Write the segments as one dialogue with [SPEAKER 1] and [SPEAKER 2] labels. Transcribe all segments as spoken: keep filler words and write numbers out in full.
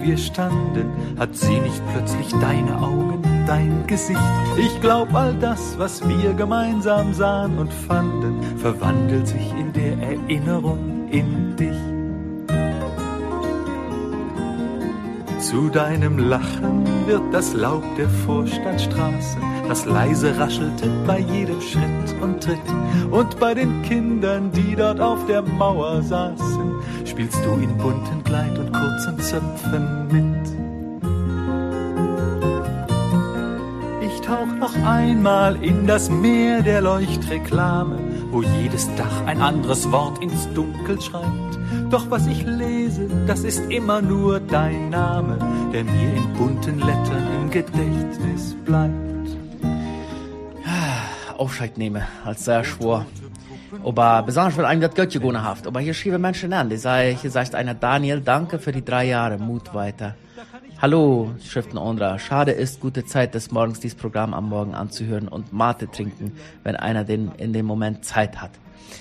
[SPEAKER 1] wir standen, hat sie nicht plötzlich deine Augen, dein Gesicht. Ich glaub, all das, was wir gemeinsam sahen und fanden, verwandelt sich in der Erinnerung in dich. Zu deinem Lachen wird das Laub der Vorstadtstraße, das leise raschelte bei jedem Schritt und Tritt. Und bei den Kindern, die dort auf der Mauer saßen, spielst du in bunten Kleid und kurzen Zöpfen mit. Ich tauch noch einmal in das Meer der Leuchtreklame, wo jedes Dach ein anderes Wort ins Dunkel schreibt. Doch was ich lese, das ist immer nur dein Name, der mir in bunten Lettern im Gedächtnis bleibt.
[SPEAKER 2] Aufscheid nehmen, als sehr schwor. Aber besonders, weil einem das Geld gewonnen hat. Aber hier schrieben Menschen an, die sagen, hier sagt einer, Daniel, danke für die drei Jahre, Mut weiter. Hallo, schrift ein anderer. Schade ist, gute Zeit des Morgens dieses Programm am Morgen anzuhören und Mate trinken, wenn einer den in dem Moment Zeit hat.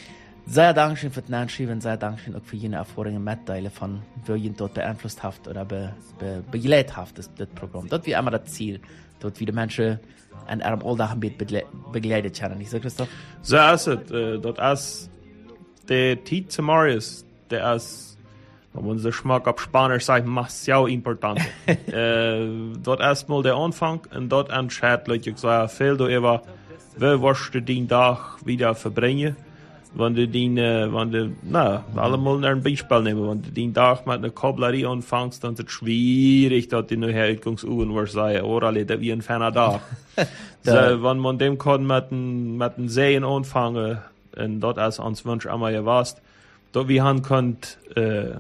[SPEAKER 2] Sehr Dankeschön für den Anschreiben, sehr Dankeschön auch für jene Erfahrungen Mitteile von, wie ihn dort beeinflusst hat oder be, be, begleitet hat, das, das Programm. Dort wie immer das Ziel, dort wie die Menschen an ihrem Alltag ein bisschen begleitet haben. Nicht so, Christoph?
[SPEAKER 3] So ist es. Äh, dort ist der Tiet zu Marius, der ist, wenn man so Schmack auf Spanisch sagt, macht es ja important. äh, dort erstmal der Anfang und dort entscheidet, Leute, ich sage, viel du über, wie wirst du den Tag wieder verbringen? Wenn du den, äh, wenn du, na, allemal ein Beispiel nehmen, wenn du den Tag mit einer Koblerie anfängst, dann ist es schwierig, dass die nachher Ausgangsuhren wirst sagen, oh, alle, das wie ein ferner Tag. So, wenn man dem kann mit den, mit den Seen anfangen, und dort ist uns Wunsch einmal gewasst, dort wie han könnt, äh,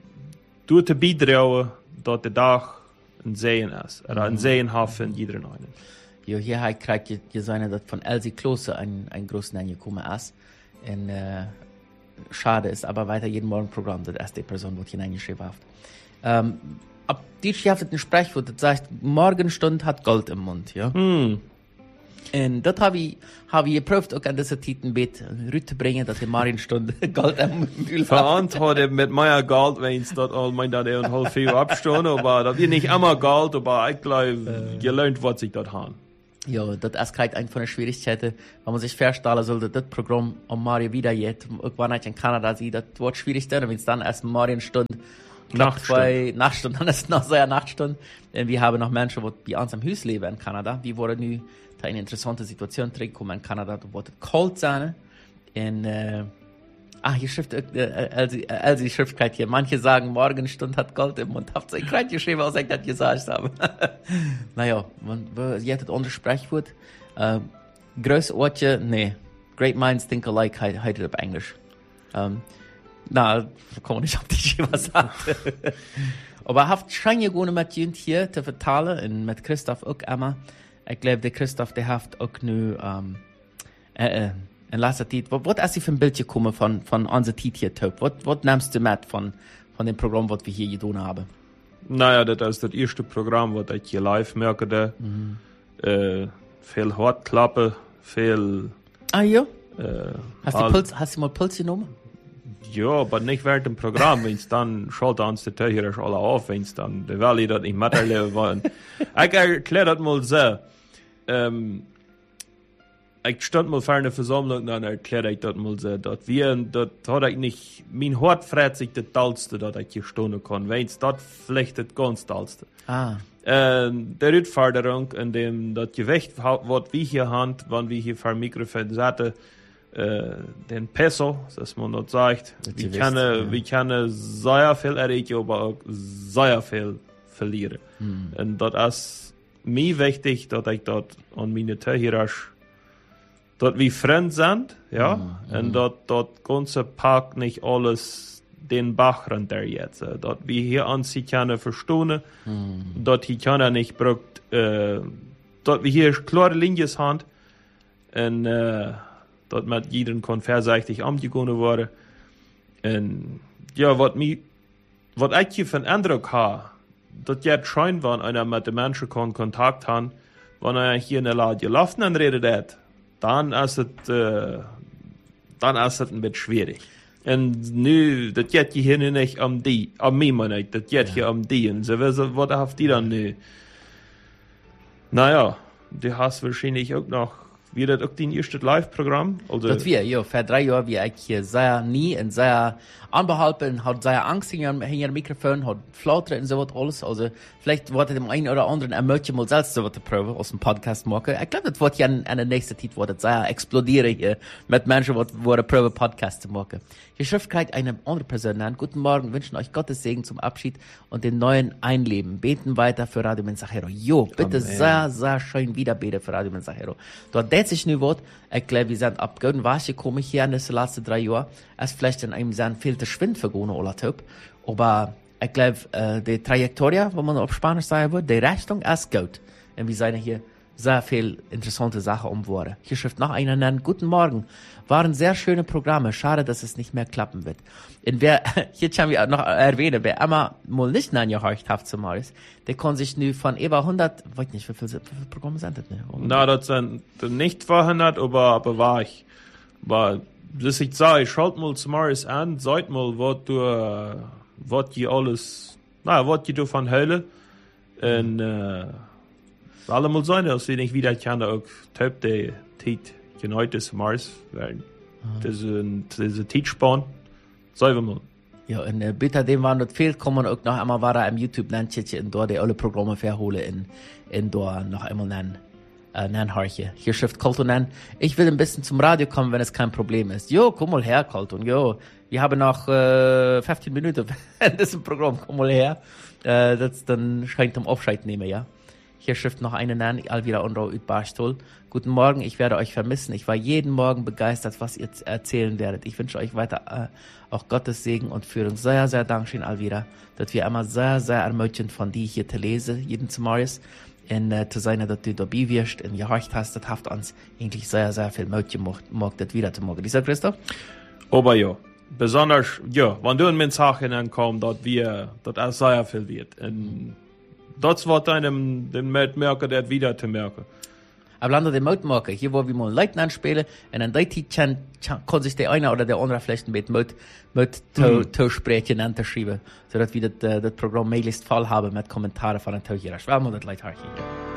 [SPEAKER 3] durch die beitragen, dort der Tag ein Seen ist, oder ein Seenhafen jeder einen.
[SPEAKER 2] Jo, hier kriegt ihr, ihr seine, dass von Elsie Klose ein, ein großes Name gekommen ist. Und, äh, schade ist, aber weiter jeden Morgen Programm, das erste Person, die hineingeschrieben hat. Ähm, ab die schafft ein Sprichwort, das sagt, Morgenstund hat Gold im Mund, ja.
[SPEAKER 3] Hm.
[SPEAKER 2] Und das habe ich, hab ich geprüft, auch an dieser Titelbett Rüte bringen, dass die Morgenstunde Gold im Mund hat.
[SPEAKER 3] Verantwortet mit meiner Gold, wenn es dort all mein, da der und halb viel abstehen, aber das wird nicht immer Gold, aber ich glaube, äh. gelernt, was ich dort habe.
[SPEAKER 2] Ja, das ist gerade eine von den Schwierigkeiten, wenn man sich vorstellen sollte, das Programm um Mario wieder geht. Irgendwann hat in Kanada sie, das wird schwierig sein, wenn es dann erst Marienstunde,
[SPEAKER 3] Nachtstunde,
[SPEAKER 2] Nachtstunde, dann ist es noch so eine Nachtstunde. Und wir haben noch Menschen, die bei uns am Haus leben in Kanada, die wollen nu eine interessante Situation trinken in Kanada, da wird es kalt sein. Und, äh, ah, hier schrift, äh, Elsie, äh, Elsie schrift gerade hier, manche sagen, Morgenstund hat Gold im Mund. Habt ihr gerade geschrieben, was ich das gesagt habe? Naja, man, ihr hättet unser Sprichwort, äh, größte Orte, nee, great minds think alike, heißt es auf Englisch. Ähm, na, da kann man nicht auf die was sagen. Aber habt schon ja gerne mit jemand hier zu vertalen, und mit Christoph auch immer. Ich glaube, der Christoph, der hat auch nur, ähm, äh, äh, in letzter Zeit, was ist sie für ein Bild gekommen von, von unserer Zeit hier, Top? Was, was nimmst du mit von, von dem Programm, was wir hier getan haben?
[SPEAKER 3] Naja, das ist das erste Programm, was ich hier live merke. Da. Mhm. Äh, viel Hartklappe, viel...
[SPEAKER 2] Ah ja?
[SPEAKER 3] Äh,
[SPEAKER 2] hast, du Puls, hast du mal Puls genommen?
[SPEAKER 3] Ja, aber nicht während dem Programm. Wenn es dann schaltet uns die Tür alle auf, wenn es dann die Welle das nicht miterleben wollen. Ich erkläre das mal so. Ähm, ich stand mal vor einer Versammlung, dann erkläre ich das mal so, dass wir, das hat ich nicht, mein Hort freut sich das Tollste, dass ich hier stehen kann. Wenn es das vielleicht das ganz Tollste.
[SPEAKER 2] Ah.
[SPEAKER 3] Äh, der Rückforderung, in dem das Gewicht, was wir hier haben, wenn wir hier vor dem Mikrofon sitzen, äh, den Peso, dass man das sagt, wir können, wir können sehr viel erreichen, aber auch sehr viel verlieren. Hm. Und das ist mir wichtig, dass ich dort an meine Zuhörer dort wie Freund sind, ja, mm, und mm. dort, dort ganze Park nicht alles den Bach runter jetzt. Dort wie hier an sie können verstehen, mm. dort hier können nicht braucht, äh, dort wie hier klare Linien haben, und, äh, dort mit jedem kann verseitig umgegangen worden. Und, ja, was mir, was ich hier für einen Eindruck habe, dass jetzt scheint, wenn einer mit den Menschen Kontakt hat, wenn er hier in der Lade gelaufen redet hat, dann ist es, äh, dann ist es ein bisschen schwierig. Und nu, das geht hier nicht um die, um mich, man nicht, das geht hier um die. Und so, was, was haben die dann nu? Naja, du hast wahrscheinlich auch noch, wie das auch dein erstes Live-Programm? Also,
[SPEAKER 2] das wir, ja, vor drei Jahren, wie ich hier sehr nie und sehr anbehalten, hat sehr Angst in ihrem Mikrofon, hat Flattern und so was alles. Also, vielleicht wollte dem einen oder anderen ein Möchtchen mal selbst so was zu proben aus dem Podcast machen. Ich glaube, das wird ja an der nächsten Zeit, wo das sehr explodieren hier, mit Menschen, die wollen proben, Podcast zu machen. Die Schrift kriegt eine andere Person an. Guten Morgen, wünschen euch Gottes Segen zum Abschied und den neuen Einleben. Beten weiter für Radio Mensajero. Jo, bitte Amen. sehr, sehr schön wieder beten für Radio Mensajero. Dort das sich nu wird, ich glaube, wir sind ab Guten was gekommen hier in den letzten drei Jahren. Es vielleicht in einem sehr viel Schwind vergehen oder Typ. Aber ich glaube, äh, die Trajektorie, wo man auf Spanisch sagen würde, die Richtung ist gut. Und wir sind hier sehr viel interessante Sachen umgeworden. Hier schreibt noch einer nennen, guten Morgen. Waren sehr schöne Programme. Schade, dass es nicht mehr klappen wird. Und wer, hier kann ich noch erwähnen, wer immer mal nicht angehorcht hat zum Morris, der kann sich nu von über hundert, weiß nicht, wie viele, wie viele Programme sind das, ne?
[SPEAKER 3] Na, das sind nicht verhindert, aber, aber war ich. Aber, das ich sage, ich schaut mal zum Morris an, seid mal, was du, was die alles, na, was die du von Hölle, und, äh, alle mal sein, als wir nicht wieder kann, auch Typ der Tit United Mars, weil das ist ein, das ist ein Titspann. Sagen wir mal.
[SPEAKER 2] Ja, und äh, bitte dem, wann das fehlt, kann man auch noch einmal weiter im YouTube-Landchen und dort die alle Programme verholen in, in dort noch einmal nennen, äh, nennen horche. Hier schrift Colton an, ich will ein bisschen zum Radio kommen, wenn es kein Problem ist. Jo, komm mal her, Colton, jo. Wir haben noch äh, fünfzehn Minuten in diesem Programm, komm mal her. Äh, das dann scheint um Aufscheid nehmen, ja. Hier schrift noch einen an, Alvira Onro Utbarstol. Guten Morgen, ich werde euch vermissen. Ich war jeden Morgen begeistert, was ihr erzählen werdet. Ich wünsche euch weiter äh, auch Gottes Segen und Führung. Sehr, sehr Dankeschön, Alvira, dass wir immer sehr, sehr ermöglichen von dir hier zu lesen, jeden zum Morgens. Und äh, zu sein, dass du dabei wirst und gehorcht hast, das hat uns eigentlich sehr, sehr viel Möglich gemacht, das wieder zu machen. Dieser Christoph?
[SPEAKER 3] Aber ja, besonders, ja, wenn du in Mensachen ankommst, dass wir, dass auch sehr viel wird. Und das wird einem den Mitmerker, der wieder zu merken.
[SPEAKER 2] Aber lande den Mitmerker, hier wo wir mal Leute anspielen, und dann kann, kann sich der eine oder der andere vielleicht mit mit mit zu sprechen und zu schreiben, sodass wir das, das Programm möglichst voll haben mit Kommentaren von den Tauchern. Ich will mal das Leute hier.